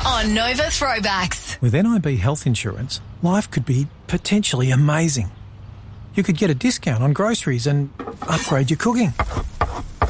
on Nova Throwbacks. With NIB Health Insurance, life could be potentially amazing. You could get a discount on groceries and upgrade your cooking.